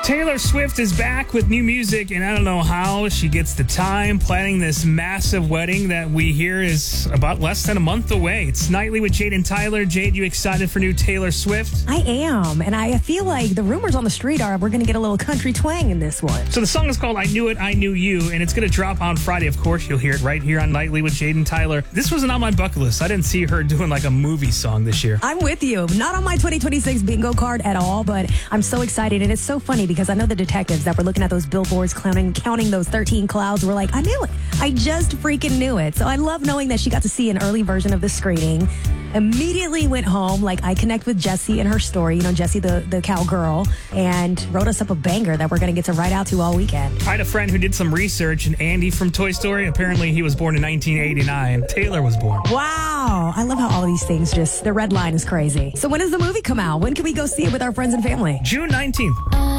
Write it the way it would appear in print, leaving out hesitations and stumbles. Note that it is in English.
Taylor Swift is back with new music, and I don't know how she gets the time planning this massive wedding that we hear is about less than a month away. It's Nightly with Jade and Tyler. Jade, you excited for new Taylor Swift? I am, and I feel like the rumors on the street are we're going to get a little country twang in this one. So the song is called I Knew It, I Knew You, and it's going to drop on Friday. Of course, you'll hear it right here on Nightly with Jade and Tyler. This wasn't on my bucket list. I didn't see her doing like a movie song this year. I'm with you. Not on my 2026 bingo card at all, but I'm so excited, and it's so funny because I know the detectives that were looking at those billboards counting those 13 clouds were like, I knew it. I just freaking knew it. So I love knowing that she got to see an early version of the screening. Immediately went home. Like, I connect with Jessie and her story, Jessie the cowgirl, and wrote us up a banger that we're going to get to ride out to all weekend. I had a friend who did some research, and Andy from Toy Story, apparently he was born in 1989. Taylor was born. Wow. I love how all of these things the red line is crazy. So when does the movie come out? When can we go see it with our friends and family? June 19th.